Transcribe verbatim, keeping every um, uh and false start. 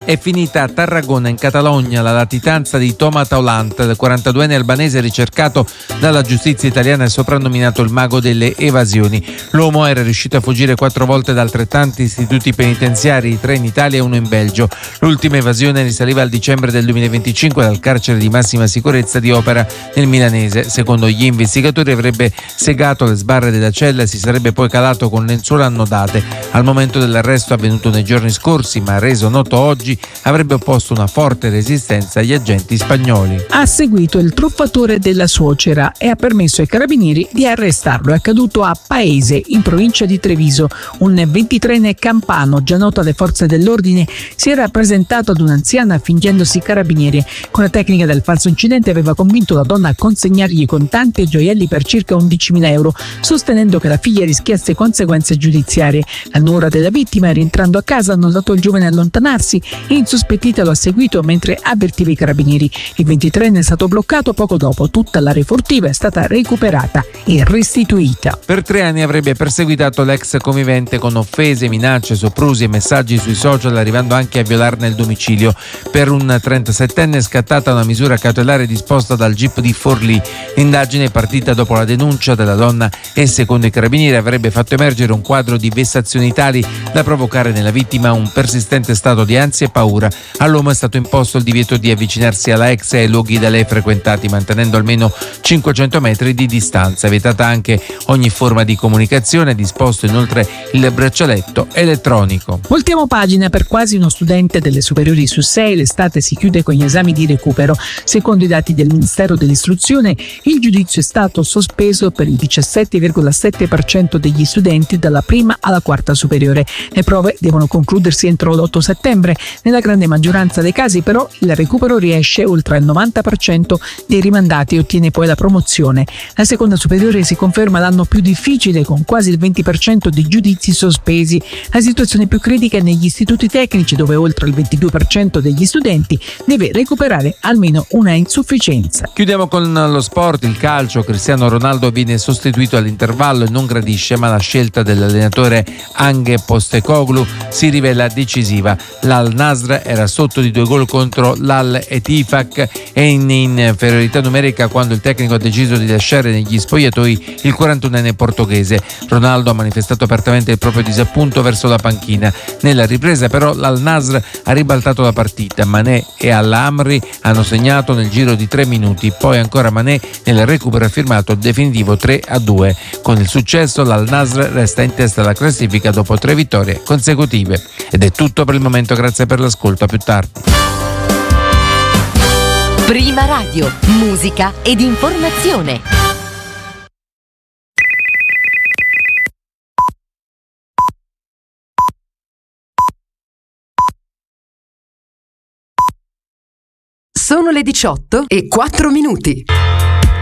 È finita a Tarragona, in Catalogna, la latitanza di Toma Taulant, il quarantaduenne albanese ricercato dalla giustizia italiana e soprannominato il mago delle evasioni. L'uomo era riuscito a fuggire quattro volte da altrettanti istituti penitenziari, tre in Italia e uno in Belgio. L'ultima evasione risaliva al dicembre del duemilaventicinque dal carcere di massima sicurezza di Opera nel milanese. Secondo gli investigatori avrebbe segato le sbarre della cella e si sarebbe poi calato con lenzuola annodate. Al momento dell'arresto, avvenuto nei giorni scorsi ma reso noto oggi, avrebbe opposto una forte resistenza agli agenti spagnoli. Ha seguito il truffatore della suocera e ha permesso ai carabinieri di arrestarlo. È accaduto a Paese, in provincia di Treviso. Un ventitreenne campano, già noto alle forze dell'ordine, si era presentato ad un'anziana fingendosi carabiniere. Con la tecnica del falso incidente aveva convinto la donna a consegnargli contanti e gioielli per circa undicimila euro, sostenendo che la figlia rischiasse conseguenze giudiziarie. La nuora della vittima, rientrando a casa, ha notato il giovane allontanarsi e, insospettita, lo ha seguito mentre avvertiva i carabinieri. Il ventitreenne è stato bloccato poco dopo. Tutta l'area furtiva è stata recuperata e restituita. Per tre anni avrebbe perseguitato l'ex convivente con offese, minacce, soprusi e messaggi sui social, arrivando anche a violarne il domicilio. Per un trentasettenne è scattata una misura cautelare disposta dal G I P di Forlì. L'indagine è partita dopo la denuncia della donna e, secondo i carabinieri, avrebbe fatto emergere un quadro di vessazioni tali da provocare nella vittima un persistente stato di ansia e paura. All'uomo è stato imposto il divieto di avvicinarsi alla ex e ai luoghi da lei frequentati, mantenendo almeno cinquecento metri di distanza. È vietata anche ogni forma di comunicazione, disposto inoltre il braccialetto elettronico. Voltiamo pagina. Per quasi uno studente delle superiori su sei l'estate si chiude con gli esami di recupero. Secondo i dati del Ministero dell'Istruzione, il giudizio è stato sospeso per il diciassette virgola sette per cento degli studenti dalla prima alla quarta superiore. Le prove devono concludersi entro l'otto settembre. Nella grande maggioranza dei casi, però, il recupero riesce oltre il novanta per cento dei rimandati e ottiene poi la promozione. La seconda superiore si conferma l'anno più difficile, con quasi il venti per cento di giudizi sospesi. La situazione più critica è negli istituti tecnici, dove oltre il ventidue per cento degli studenti deve recuperare almeno una insufficienza. Chiudiamo con lo sport. Il calcio. Cristiano Ronaldo viene sostituito all'intervallo e non gradisce, ma la scelta dell'allenatore Ange Postecoglou si rivela decisiva. L'Al Nassr era sotto di due gol contro l'Al Etifak e in inferiorità numerica quando il tecnico ha deciso di lasciare negli spogliatoi il quarantunenne portoghese. Ronaldo ha manifestato apertamente il proprio disappunto verso la panchina. Nella ripresa però l'Al Nassr ha ribaltato la partita. Mané e Al-Amri hanno segnato nel giro di tre minuti, poi ancora Mané nel recupero ha firmato il definitivo tre a due. Con il successo l'Al Nassr resta in testa alla classifica dopo tre vittorie consecutive. Ed è tutto per il momento, grazie per l'ascolto, a più tardi. Prima Radio, musica ed informazione. Sono le diciotto e quattro minuti.